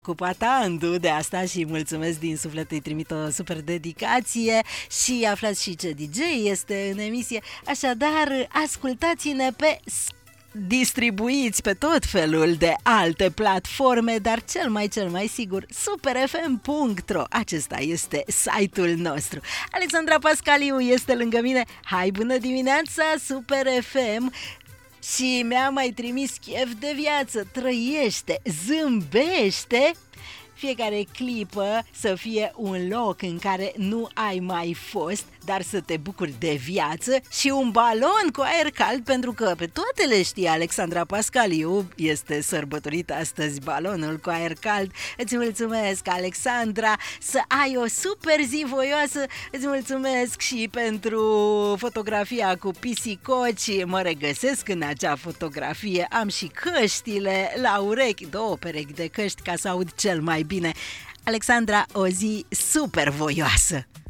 Ocupat Andu de asta și mulțumesc din suflet, îi trimit o super dedicație și aflați și ce DJ este în emisie. Așadar, ascultați-ne distribuiți pe tot felul de alte platforme, dar cel mai sigur superfm.ro. Acesta este site-ul nostru. Alexandra Pascaliu este lângă mine. Hai, bună dimineața, Super FM! Și mi-a mai trimis chef de viață. Trăiește, zâmbește. Fiecare clipă să fie un loc în care nu ai mai fost, dar să te bucuri de viață, și un balon cu aer cald, pentru că pe toate le știe Alexandra Pascaliu. Este sărbătorit astăzi balonul cu aer cald. Îți mulțumesc, Alexandra, să ai o super zi voioasă. Îți mulțumesc și pentru fotografia cu pisicoci. Mă regăsesc în acea fotografie. Am și căștile la urechi, 2 perechi de căști ca să aud cel mai bine. Alexandra, o zi super voioasă!